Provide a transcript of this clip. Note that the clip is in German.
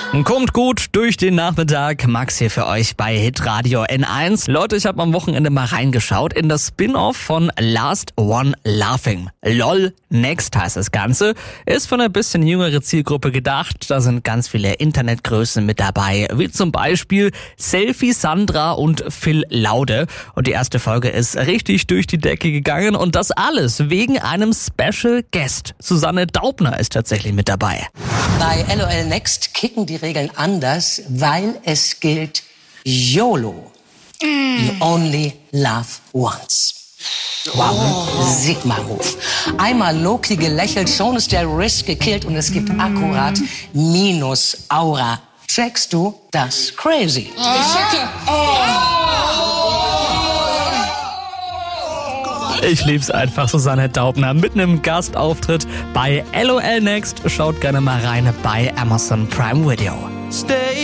Kommt gut durch den Nachmittag. Max hier für euch bei Hitradio N1. Leute, ich habe am Wochenende mal reingeschaut in das Spin-off von Last One Laughing. LOL Next heißt das Ganze. Ist für eine bisschen jüngere Zielgruppe gedacht. Da sind ganz viele Internetgrößen mit dabei, wie zum Beispiel Selfie Sandra und Phil Laude. Und die erste Folge ist richtig durch die Decke gegangen und das alles wegen einem Special Guest. Susanne Daubner ist tatsächlich mit dabei. Bei LOL Next kicken die Regeln anders, weil es gilt YOLO. You only laugh once. Wow, Sigma-Ruf. Einmal Loki gelächelt, schon ist der Risk gekillt und es gibt akkurat minus Aura. Checkst du das crazy? Ich lieb's einfach, Susanne Daubner mit einem Gastauftritt bei LOL Next. Schaut gerne mal rein bei Amazon Prime Video.